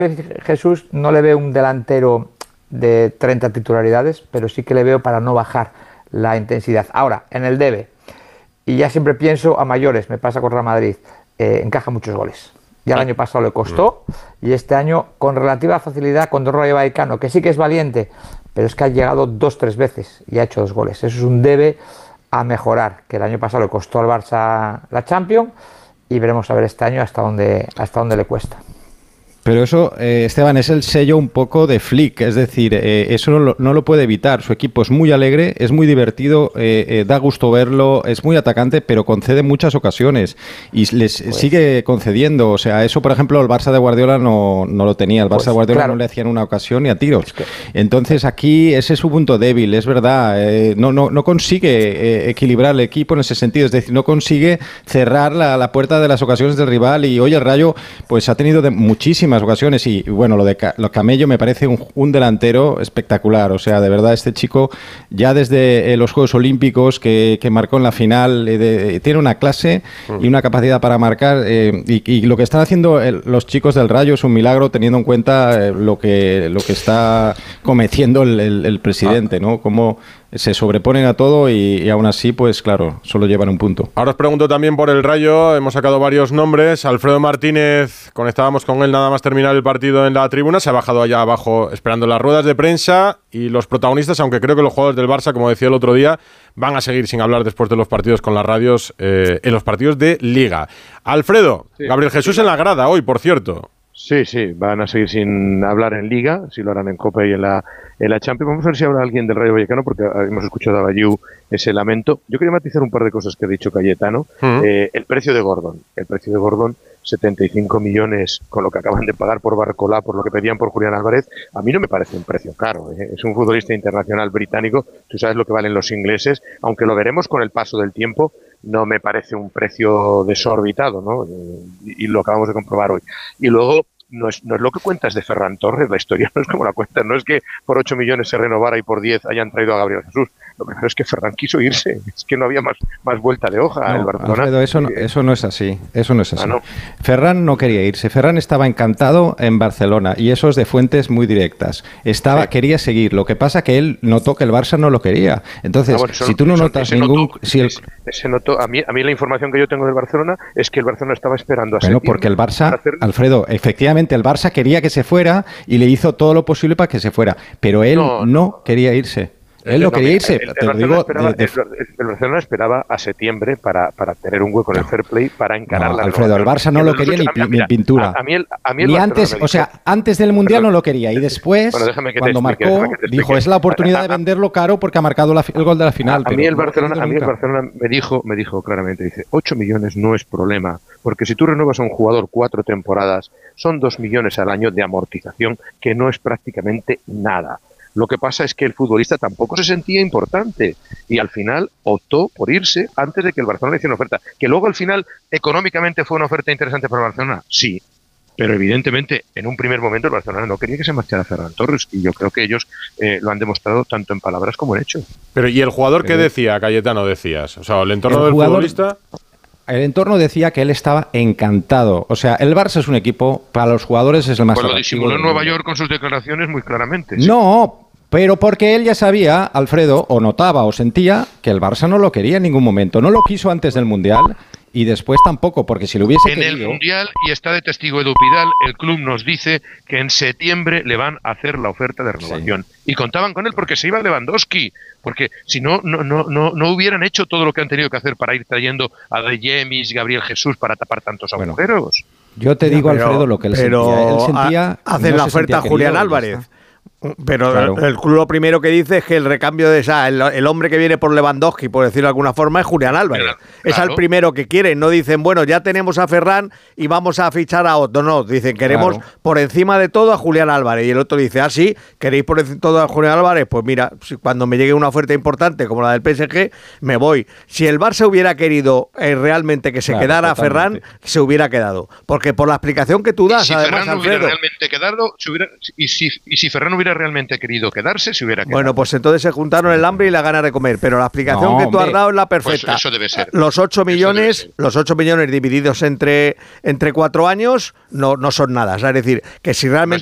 Jesús no le veo un delantero de 30 titularidades, pero sí que le veo para no bajar la intensidad. Ahora, en el debe, y ya siempre pienso a mayores, me pasa con Real Madrid, encaja muchos goles. Ya el año pasado le costó, y este año con relativa facilidad contra Rayo Vallecano, que sí que es valiente, pero es que ha llegado 2-3 veces y ha hecho 2 goles. Eso es un debe a mejorar, que el año pasado le costó al Barça la Champions, y veremos a ver este año hasta dónde le cuesta. Pero eso, Esteban, es el sello un poco de Flick, es decir, eso no lo puede evitar. Su equipo es muy alegre, es muy divertido, da gusto verlo, es muy atacante, pero concede muchas ocasiones y les sigue concediendo. O sea, eso, por ejemplo, el Barça de Guardiola no lo tenía. El Barça de Guardiola no le hacían una ocasión ni a tiros. Entonces, aquí ese es su punto débil, es verdad. No consigue equilibrar el equipo en ese sentido, es decir, no consigue cerrar la puerta de las ocasiones del rival. Y hoy el Rayo pues ha tenido muchísimas ocasiones y bueno, lo de Camello me parece un delantero espectacular, o sea, de verdad este chico ya desde los Juegos Olímpicos que marcó en la final, tiene una clase y una capacidad para marcar y lo que están haciendo los chicos del Rayo es un milagro teniendo en cuenta lo que está cometiendo el presidente, ¿no? Cómo se sobreponen a todo y aún así, pues claro, solo llevan un punto. Ahora os pregunto también por el Rayo, hemos sacado varios nombres. Alfredo Martínez, conectábamos con él nada más terminar el partido en la tribuna, se ha bajado allá abajo esperando las ruedas de prensa y los protagonistas, aunque creo que los jugadores del Barça, como decía el otro día, van a seguir sin hablar después de los partidos con las radios, en los partidos de Liga. Alfredo, sí, Gabriel Jesús en la grada hoy, por cierto. Sí, van a seguir sin hablar en Liga, si lo harán en Copa y en la Champions. Vamos a ver si habla alguien del Rayo Vallecano, porque hemos escuchado a Bayou ese lamento. Yo quería matizar un par de cosas que ha dicho Cayetano. El precio de Gordon. 75 millones con lo que acaban de pagar por Barcolá, por lo que pedían por Julián Álvarez. A mí no me parece un precio caro. Es un futbolista internacional británico. Tú sabes lo que valen los ingleses. Aunque lo veremos con el paso del tiempo, no me parece un precio desorbitado, ¿no? Y lo acabamos de comprobar hoy. Y luego, no es lo que cuentas de Ferran Torres, la historia no es como la cuentas, no es que por 8 millones se renovara y por 10 hayan traído a Gabriel Jesús. Lo primero es que Ferran quiso irse, es que no había más vuelta de hoja. El Barcelona, Alfredo, eso no es así, ¿no? Ferran no quería irse, Ferran estaba encantado en Barcelona y eso es de fuentes muy directas. Quería seguir, lo que pasa que él notó que el Barça no lo quería. Entonces, si tú no notas ningún... Se notó, a mí la información que yo tengo del Barcelona es que el Barcelona estaba esperando a septiembre. Porque el Barça, Alfredo, efectivamente el Barça quería que se fuera y le hizo todo lo posible para que se fuera, pero él no quería irse. Él no quería irse. El Barcelona esperaba a septiembre para tener un hueco en el fair play para encarar la Alfredo, el Barça no lo quería ni en pintura. A mí ni antes, antes del Mundial no lo quería y después, cuando marcó, dijo, es la oportunidad de venderlo caro porque ha marcado el gol de la final. A mí el Barcelona me dijo claramente, dice, 8 millones no es problema, porque si tú renuevas a un jugador 4 temporadas, son 2 millones al año de amortización, que no es prácticamente nada. Lo que pasa es que el futbolista tampoco se sentía importante y al final optó por irse antes de que el Barcelona le hiciera una oferta. Que luego al final económicamente fue una oferta interesante para el Barcelona, sí. Pero evidentemente en un primer momento el Barcelona no quería que se marchara Ferran Torres y yo creo que ellos lo han demostrado tanto en palabras como en hechos. Pero ¿y el jugador qué decía, Cayetano, decías? O sea, el entorno del futbolista... El entorno decía que él estaba encantado. O sea, el Barça es un equipo, para los jugadores es el más atractivo. Lo disimuló en Nueva York con sus declaraciones muy claramente. ¿Sí? No, pero porque él ya sabía, Alfredo, o notaba o sentía que el Barça no lo quería en ningún momento. No lo quiso antes del Mundial y después tampoco, porque si lo hubiese querido... En el Mundial, y está de testigo Edu Pidal, el club nos dice que en septiembre le van a hacer la oferta de renovación. Sí. Y contaban con él porque se iba Lewandowski, porque si no hubieran hecho todo lo que han tenido que hacer para ir trayendo a De Jemis, Gabriel Jesús, para tapar tantos agujeros. Yo te digo, Alfredo, lo que él sentía. Hacen la oferta a Julián Álvarez. Pero claro, el club lo primero que dice es que el recambio de el hombre que viene por Lewandowski, por decirlo de alguna forma, es Julián Álvarez. Claro. Es el primero que quieren. No dicen, bueno, ya tenemos a Ferran y vamos a fichar a otro. No, dicen, queremos por encima de todo a Julián Álvarez. Y el otro dice, sí, ¿queréis por encima de todo a Julián Álvarez? Pues mira, cuando me llegue una oferta importante como la del PSG, me voy. Si el Barça hubiera querido realmente que se quedara Ferran, se hubiera quedado. Porque por la explicación que tú das, si además, Ferran Alfredo... hubiera realmente quedado, y si Ferran hubiera hubiera realmente querido quedarse, se hubiera quedado. Bueno, pues entonces se juntaron el hambre y la gana de comer, pero la explicación que tú has dado es la perfecta. Pues eso debe ser. Los 8 millones divididos entre 4 años no son nada. O sea, es decir, que si realmente